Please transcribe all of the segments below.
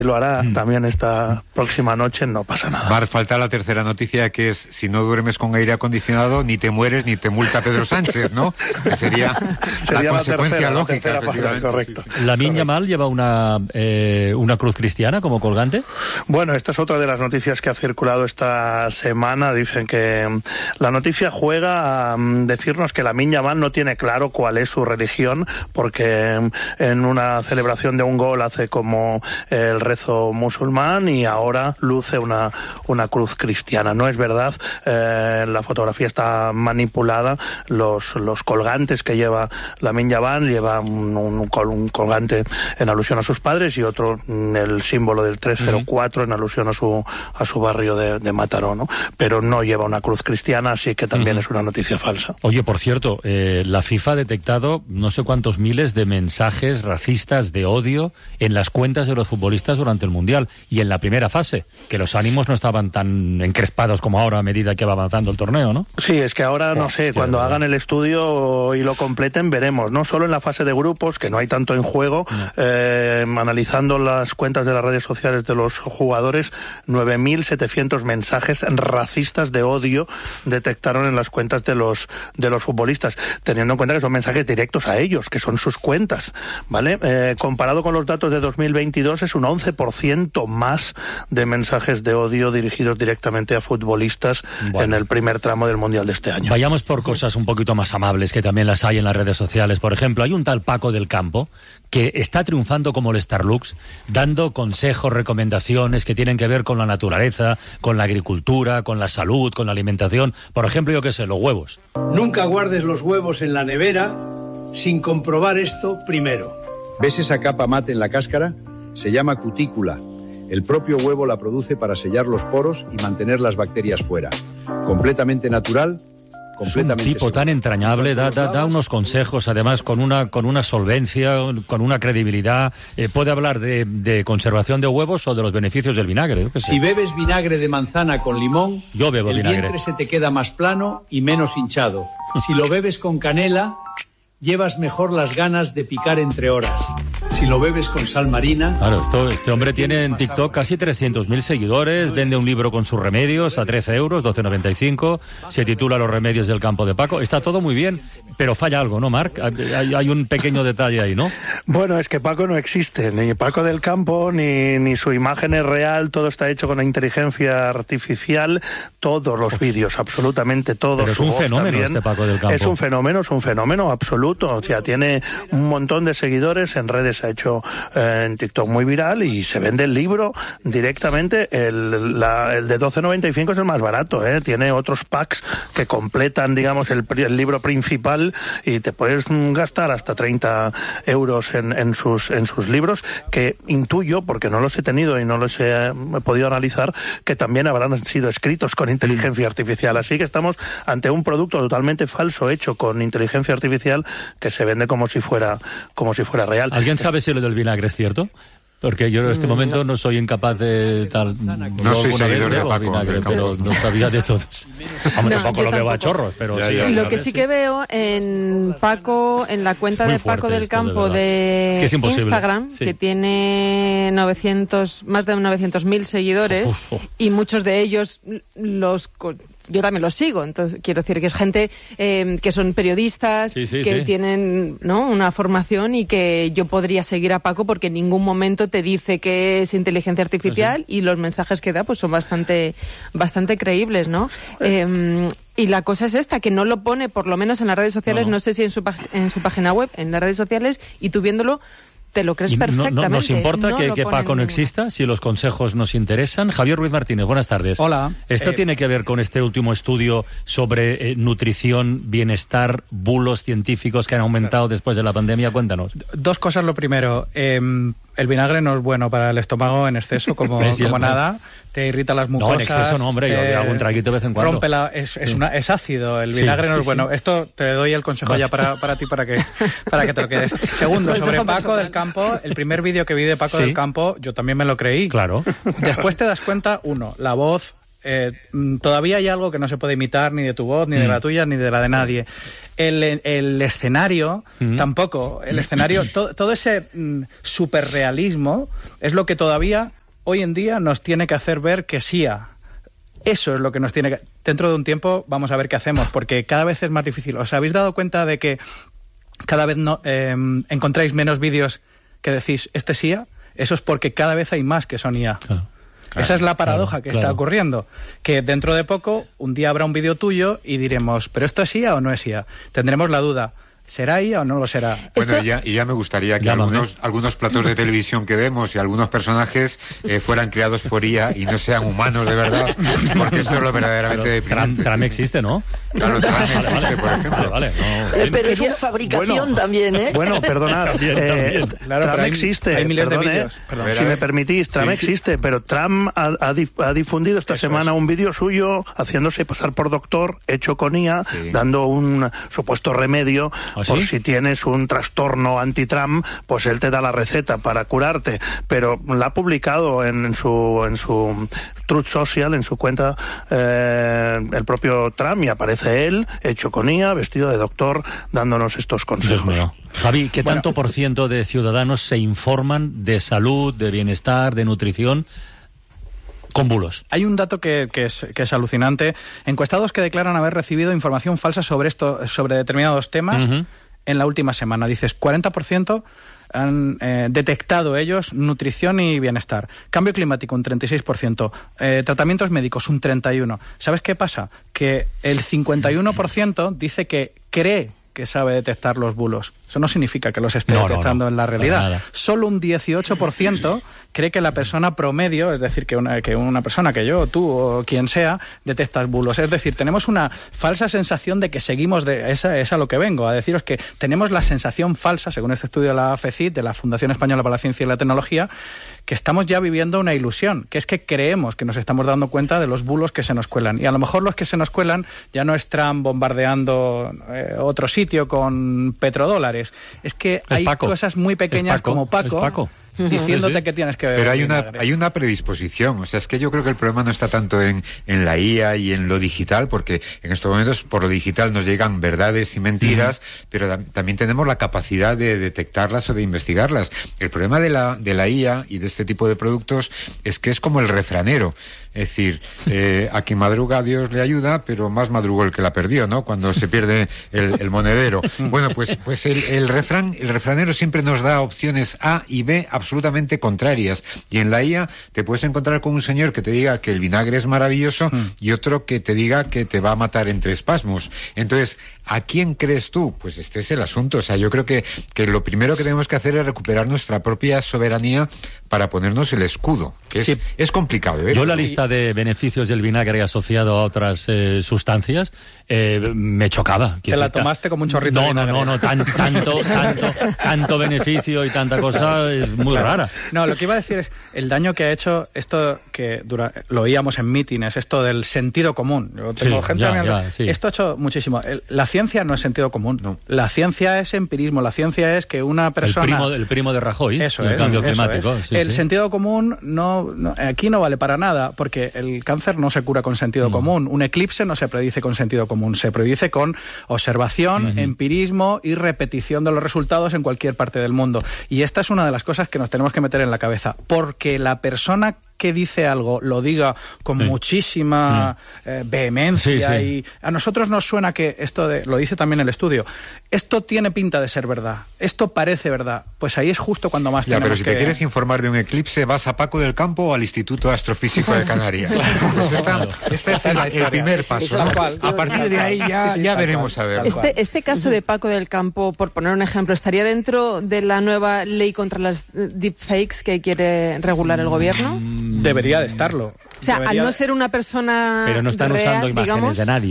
lo hará también esta próxima noche, no pasa nada. Mar, falta la tercera noticia, que es: si no duermes con aire acondicionado, ni te mueres ni te multa Pedro Sánchez, ¿no? Que sería la consecuencia lógica. Correcto. ¿Lamine Yamal lleva una cruz cristiana como colgante? Bueno, esta es otra de las noticias que ha circulado esta semana. Dicen que la noticia juega a decirnos que Lamine Yamal no tiene claro cuál es su religión, porque en una celebración de un gol hace como el rezo musulmán y ahora luce una cruz cristiana. No es verdad, la fotografía está manipulada. Los colgantes que lleva Lamine Yamal lleva un colgante en alusión a sus padres y otro el símbolo del 304 en alusión a su barrio de Mataró, ¿no? Pero no lleva una cruz cristiana, así que también es una noticia falsa. Oye, por cierto, la FIFA ha detectado no sé cuántos miles de mensajes racistas de odio en las cuentas de los futbolistas durante el Mundial y en la primera fase, que los ánimos no estaban tan encrespados como ahora a medida que va avanzando el torneo, ¿no? Sí, es que ahora, no sé, cuando hagan el estudio y lo completen veremos, no solo en la fase de grupos, que no hay tanto en juego, analizando las cuentas de las redes sociales de los jugadores, 9.700 mensajes racistas de odio detectaron en las cuentas de los futbolistas, teniendo en cuenta que son mensajes directos a ellos, que son sus cuentas, ¿vale? Comparado con los datos de 2022 es un 11% más de mensajes de odio dirigidos directamente a futbolistas en el primer tramo del Mundial de este año. Vayamos por cosas un poquito más amables, que también las hay en las redes sociales. Por ejemplo, hay un tal Paco del Campo que está triunfando como el Starlux, dando consejos, recomendaciones que tienen que ver con la naturaleza, con la agricultura, con la salud, con la alimentación. Por ejemplo, yo qué sé, los huevos. Nunca guardes los huevos en la nevera sin comprobar esto primero. ¿Ves esa capa mate en la cáscara? Se llama cutícula. El propio huevo la produce para sellar los poros y mantener las bacterias fuera. Completamente natural, completamente es un tipo seguro. tan entrañable, da unos consejos, además con una solvencia, con una credibilidad. Puede hablar de conservación de huevos o de los beneficios del vinagre. Yo qué sé. Si bebes vinagre de manzana con limón, yo bebo vinagre. El vientre se te queda más plano y menos hinchado. Si lo bebes con canela, llevas mejor las ganas de picar entre horas. Si lo bebes con sal marina... Claro, este hombre tiene en TikTok casi 300.000 seguidores, vende un libro con sus remedios a 13 euros, 12,95, se titula Los remedios del campo de Paco. Está todo muy bien, pero falla algo, ¿no, Marc? Hay un pequeño detalle ahí, ¿no? Bueno, es que Paco no existe, ni Paco del Campo, ni su imagen es real, todo está hecho con la inteligencia artificial, todos los vídeos, absolutamente todos. Pero es un fenómeno también. Este Paco del Campo. Es un fenómeno absoluto, o sea, tiene un montón de seguidores, en redes se ha hecho en TikTok muy viral y se vende el libro directamente. El de 12,95 es el más barato, tiene otros packs que completan, digamos, el libro principal y te puedes gastar hasta 30 euros en sus libros, que intuyo, porque no los he tenido y no los he podido analizar, que también habrán sido escritos con inteligencia artificial. Así que estamos ante un producto totalmente falso hecho con inteligencia artificial que se vende como si fuera real. ¿Alguien sabe si lo del vinagre es cierto? Porque yo en este momento no soy incapaz de tal... No soy seguidor de Paco vinagre, pero no sabía de todos. Hombre, tampoco lo veo a chorros, pero sí. Lo que sí que veo en Paco, en la cuenta de Paco del Campo de Instagram, que tiene más de 900.000 seguidores, y muchos de ellos yo también los sigo, entonces quiero decir que es gente que son periodistas, que tienen, ¿no?, una formación, y que yo podría seguir a Paco porque en ningún momento te dice que es inteligencia artificial, y los mensajes que da pues son bastante creíbles, ¿no? Y la cosa es esta, que no lo pone, por lo menos en las redes sociales, no sé si en su página web, en las redes sociales, y tú viéndolo te lo crees perfectamente. ¿Nos importa que Paco no exista, si los consejos nos interesan? Javier Ruiz Martínez, buenas tardes. Hola. ¿Esto tiene que ver con este último estudio sobre nutrición, bienestar, bulos científicos que han aumentado después de la pandemia? Cuéntanos. Dos cosas. Lo primero, el vinagre no es bueno para el estómago en exceso, como nada. Te irrita las mucosas. No, en exceso no, hombre, yo hago un traguito de vez en cuando. Es ácido, el vinagre no es bueno. Esto te doy el consejo ya para ti, para que te lo quedes. Segundo, sobre Paco del Campo, el primer vídeo que vi de Paco del Campo, yo también me lo creí. Claro. Después te das cuenta, la voz todavía hay algo que no se puede imitar ni de tu voz, ni de la tuya, ni de la de nadie. El escenario tampoco. El escenario, todo ese superrealismo es lo que todavía hoy en día nos tiene que hacer ver que sí. Eso es lo que nos tiene que... Dentro de un tiempo vamos a ver qué hacemos, porque cada vez es más difícil. ¿Os habéis dado cuenta de que cada vez encontráis menos vídeos que decís, este es IA? Eso es porque cada vez hay más que son IA. Claro. Esa es la paradoja que está ocurriendo. Que dentro de poco, un día habrá un vídeo tuyo y diremos, ¿pero esto es IA o no es IA? Tendremos la duda. ¿Será IA o no lo será? Bueno, y ya me gustaría que algunos platos de televisión que vemos y algunos personajes fueran creados por IA y no sean humanos de verdad, porque esto es lo verdaderamente deprimente. Tram existe, ¿no? Claro, Tram existe, por ejemplo. Pero es una fabricación también, ¿eh? Bueno, perdonad. Claro, Tram existe. Hay miles de vídeos. Si me permitís, Tram existe, pero Tram ha difundido esta semana un vídeo suyo haciéndose pasar por doctor, hecho con IA, dando un supuesto remedio. Por si tienes un trastorno anti-Tram, pues él te da la receta para curarte. Pero la ha publicado en su Truth Social, en su cuenta, el propio Tram, y aparece él, hecho con IA, vestido de doctor, dándonos estos consejos. Javi, ¿qué tanto por ciento de ciudadanos se informan de salud, de bienestar, de nutrición con bulos? Hay un dato que es alucinante. Encuestados que declaran haber recibido información falsa sobre determinados temas en la última semana. Dices, 40% han detectado ellos nutrición y bienestar. Cambio climático, un 36%. Tratamientos médicos, un 31%. ¿Sabes qué pasa? Que el 51% dice que cree que sabe detectar los bulos. Eso no significa que los esté detectando en la realidad. Solo un 18% cree que la persona promedio, es decir, que una persona, que yo, tú o quien sea, detecta bulos. Es decir, tenemos una falsa sensación de que seguimos es a lo que vengo, a deciros que tenemos la sensación falsa, según este estudio de la FECIT, de la Fundación Española para la Ciencia y la Tecnología, que estamos ya viviendo una ilusión, que es que creemos que nos estamos dando cuenta de los bulos que se nos cuelan. Y a lo mejor los que se nos cuelan ya no es Trump bombardeando otro sitio con petrodólares. Es que hay cosas muy pequeñas como Paco diciéndote que tienes que ver. Pero hay una predisposición. O sea, es que yo creo que el problema no está tanto en la IA y en lo digital, porque en estos momentos por lo digital nos llegan verdades y mentiras, pero también tenemos la capacidad de detectarlas o de investigarlas. El problema de la IA y de este tipo de productos es que es como el refranero. Es decir, a quien madruga Dios le ayuda, pero más madrugó el que la perdió, ¿no? Cuando se pierde el monedero. Bueno, pues el refranero siempre nos da opciones A y B absolutamente contrarias. Y en la IA te puedes encontrar con un señor que te diga que el vinagre es maravilloso y otro que te diga que te va a matar entre espasmos. Entonces, ¿a quién crees tú? Pues este es el asunto. O sea, yo creo que lo primero que tenemos que hacer es recuperar nuestra propia soberanía para ponernos el escudo. Es complicado, ¿eh? Yo la lista de beneficios del vinagre asociado a otras sustancias me chocaba. ¿Te la tomaste como un chorrito de vinagre? No, tanto beneficio y tanta cosa es muy rara. No, lo que iba a decir es el daño que ha hecho esto que lo oíamos en mítines, esto del sentido común. Yo tengo gente Esto ha hecho muchísimo. La ciencia no es sentido común. No. La ciencia es empirismo. La ciencia es que una persona... El primo de Rajoy, eso el cambio climático. El sentido común aquí no vale para nada, porque el cáncer no se cura con sentido común. Un eclipse no se predice con sentido común. Se predice con observación, empirismo y repetición de los resultados en cualquier parte del mundo. Y esta es una de las cosas que nos tenemos que meter en la cabeza. Porque la persona que dice algo lo diga con muchísima vehemencia y a nosotros nos suena que lo dice también el estudio, esto tiene pinta de ser verdad, esto parece verdad, pues ahí es justo cuando más tenemos pero si te quieres informar de un eclipse, vas a Paco del Campo o al Instituto Astrofísico de Canarias. Pues este es el primer paso, ¿no? A partir de ahí ya veremos a ver. Este caso de Paco del Campo, por poner un ejemplo, ¿estaría dentro de la nueva ley contra las deepfakes que quiere regular el gobierno? Debería de estarlo. O sea, al no ser una persona pero no están usando imágenes de nadie.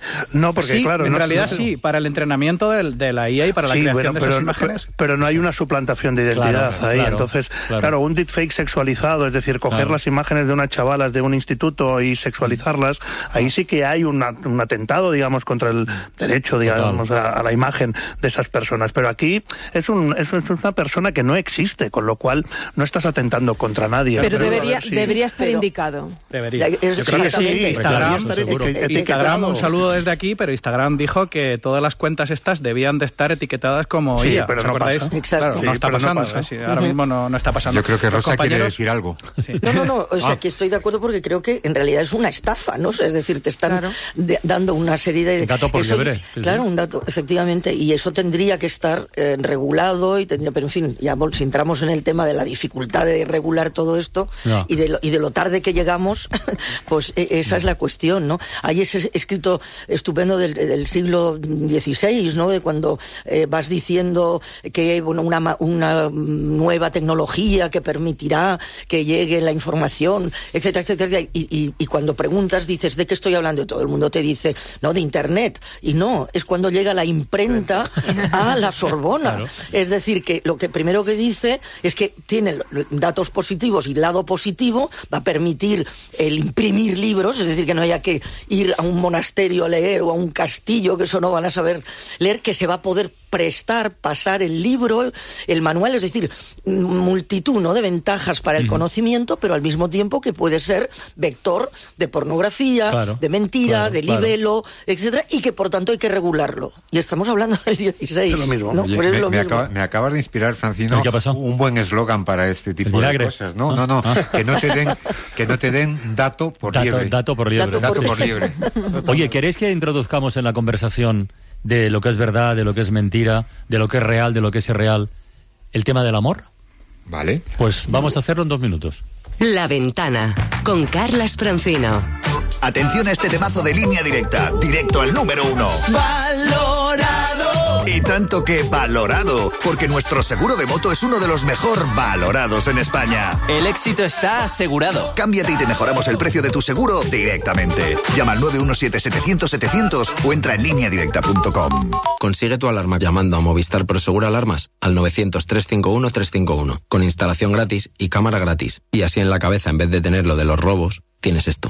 No, porque sí, claro... en realidad sí, para el entrenamiento de la IA y para la creación de esas imágenes. Pero no hay una suplantación de identidad ahí. Entonces, claro, un deepfake sexualizado, es decir, coger las imágenes de unas chavalas de un instituto y sexualizarlas, ahí sí que hay un atentado, digamos, contra el derecho, digamos, a la imagen de esas personas. Pero aquí es una persona que no existe, con lo cual no estás atentando contra nadie. Pero debería estar indicado. Debería. Yo creo que sí. Instagram, un saludo desde aquí, pero Instagram dijo que todas las cuentas estas debían de estar etiquetadas como IA. Pero no pasa. Claro, no está pasando. No pasa. Ahora mismo no está pasando. Yo creo que Rosa quiere decir algo. Sí. No, o sea, que estoy de acuerdo porque creo que en realidad es una estafa, ¿no? Es decir, te están dando una serie de... Un dato por liebre. Claro, un dato, efectivamente, y eso tendría que estar regulado, pero en fin, ya si entramos en el tema de la dificultad de regular todo esto y de lo tarde que llegamos, pues esa es la cuestión, ¿no? Hay ese escrito estupendo del siglo XVI, ¿no? De cuando vas diciendo que una nueva tecnología que permitirá que llegue la información, etcétera, etcétera, y cuando preguntas dices, ¿de qué estoy hablando? Y todo el mundo te dice, no, de Internet, y no, es cuando llega la imprenta a la Sorbona. Claro. Es decir, que lo que primero que dice es que tiene datos positivos y lado positivo, va a permitir el imprimir libros, es decir, que no haya que ir a un monasterio a leer o a un castillo, que eso no van a saber leer, que se va a poder pasar el libro, el manual, es decir, multitud, ¿no?, de ventajas para el conocimiento, pero al mismo tiempo que puede ser vector de pornografía, de mentira, de libelo, etcétera, y que por tanto hay que regularlo. Y estamos hablando del 16. Es lo mismo. ¿No? Oye, me acabas de inspirar, Francino, un buen eslogan para este tipo de cosas. No, que no te den dato por liebre. Dato por liebre. Oye, ¿queréis que introduzcamos en la conversación de lo que es verdad, de lo que es mentira, de lo que es real, de lo que es irreal, el tema del amor? Vale. Pues vamos a hacerlo en 2 minutos. La Ventana, con Carlas Francino. Atención a este temazo de Línea Directa, directo al número 1. ¡Valorado! Y tanto que valorado, porque nuestro seguro de moto es uno de los mejor valorados en España. El éxito está asegurado. Cámbiate y te mejoramos el precio de tu seguro directamente. Llama al 917-700-700 o entra en lineadirecta.com. Consigue tu alarma llamando a Movistar Prosegur Alarmas al 900-351-351, con instalación gratis y cámara gratis. Y así en la cabeza, en vez de tener lo de los robos, tienes esto.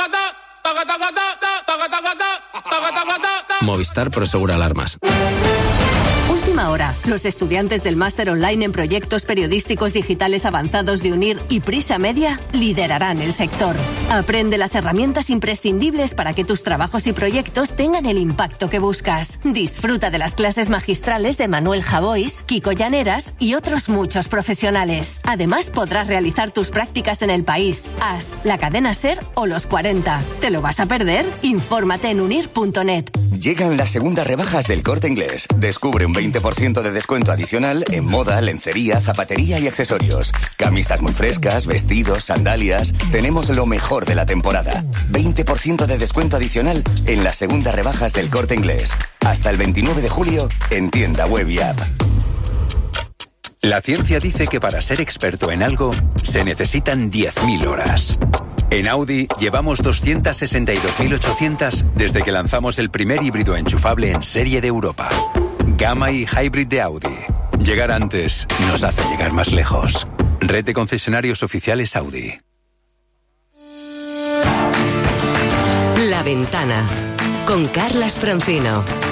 Movistar Prosegur Alarmas. Última hora. Los estudiantes del máster online en proyectos periodísticos digitales avanzados de UNIR y Prisa Media liderarán el sector. Aprende las herramientas imprescindibles para que tus trabajos y proyectos tengan el impacto que buscas. Disfruta de las clases magistrales de Manuel Javois, Kiko Llaneras y otros muchos profesionales. Además, podrás realizar tus prácticas en El País, AS, la cadena SER o Los 40. ¿Te lo vas a perder? Infórmate en unir.net. Llegan las segundas rebajas del Corte Inglés. Descubre un 20% de descuento adicional en moda, lencería, zapatería y accesorios. Camisas muy frescas, vestidos, sandalias. Tenemos lo mejor de la temporada. 20% de descuento adicional en las segundas rebajas del Corte Inglés. Hasta el 29 de julio en tienda web y app. La ciencia dice que para ser experto en algo se necesitan 10.000 horas. En Audi llevamos 262.800 desde que lanzamos el primer híbrido enchufable en serie de Europa. Gamma y Hybrid de Audi. Llegar antes nos hace llegar más lejos. Red de concesionarios oficiales Audi. La Ventana, con Carlas Francino.